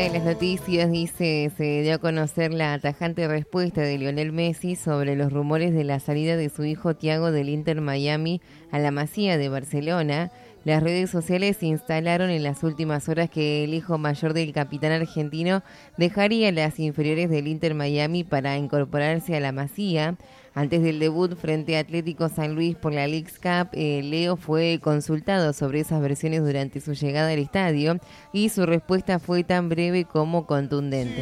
En las noticias dice, se dio a conocer la tajante respuesta de Lionel Messi sobre los rumores de la salida de su hijo Thiago del Inter Miami a la Masía de Barcelona. Las redes sociales instalaron en las últimas horas que el hijo mayor del capitán argentino dejaría las inferiores del Inter Miami para incorporarse a la Masía. Antes del debut frente a Atlético San Luis por la Leagues Cup, Leo fue consultado sobre esas versiones durante su llegada al estadio y su respuesta fue tan breve como contundente.